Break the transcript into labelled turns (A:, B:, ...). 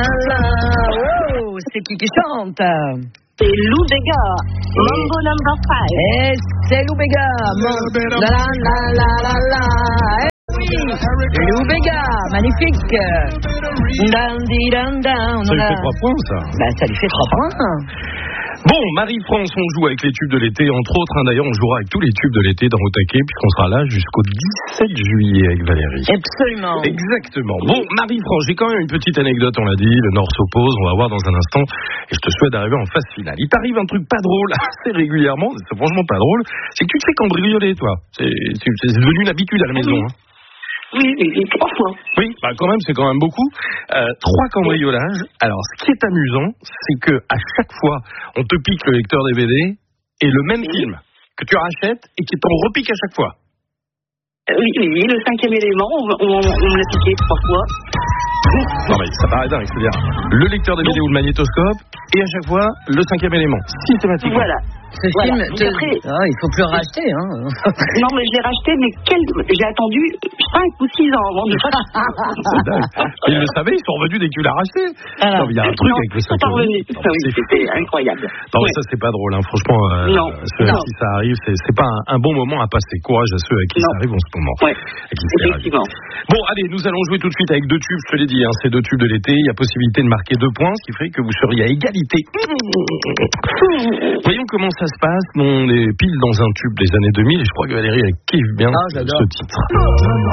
A: la. Oh, c'est qui chante?
B: C'est Lou Bega, Mambo number 5.
A: Et c'est Lou Bega. La la la la la. Oui, Lou Bega, magnifique.
C: Ça lui fait 3 points, ça.
A: Ben, ça lui fait 3 points.
C: Bon, Marie-France, on joue avec les tubes de l'été, entre autres. D'ailleurs, on jouera avec tous les tubes de l'été dans Au Taquet, puisqu'on sera là jusqu'au 17 juillet avec Valérie.
A: Absolument.
C: Exactement. Bon, Marie-France, j'ai quand même une petite anecdote, on l'a dit. Le Nord s'oppose, on va voir dans un instant. Et je te souhaite d'arriver en phase finale. Il t'arrive un truc pas drôle, assez régulièrement, c'est franchement pas drôle. C'est que tu te fais cambrioler, toi. C'est devenu une habitude à la maison. Hein.
B: Oui, 3 fois.
C: Oui, bah quand même, c'est quand même beaucoup. 3 cambriolages. Alors, ce qui est amusant, c'est que à chaque fois, on te pique le lecteur DVD et le même film que tu rachètes et qui t'en repique à chaque fois.
B: Oui, le 5e élément, on me l'a piqué 3 fois.
C: Non mais ça paraît dingue, c'est-à-dire le lecteur DVD ou le magnétoscope et à chaque fois le 5e élément, systématiquement.
B: Voilà.
A: Ce film,
B: après,
A: il faut plus le racheter. Hein.
B: Non, mais je l'ai racheté, mais j'ai attendu 5 ou 6 ans avant de le racheter.
C: C'est dingue. Ils le savaient, ils sont revenus dès que tu l'as racheté. Non, il y a un truc avec le 5e élément.
B: Oui, c'était incroyable.
C: Non, mais ça, c'est pas drôle, hein. Franchement, si ça arrive, c'est pas un bon moment à passer. Courage à ceux à qui ça arrive en ce moment.
B: Ouais, effectivement.
C: Bon, allez, nous allons jouer tout de suite avec 2 tubes, je te l'ai dit, hein, c'est 2 tubes de l'été. Il y a possibilité de marquer 2 points, ce qui ferait que vous seriez à égalité. Voyons comment ça se passe. On est pile dans un tube des années 2000 et je crois que Valérie elle kiffe bien ce titre.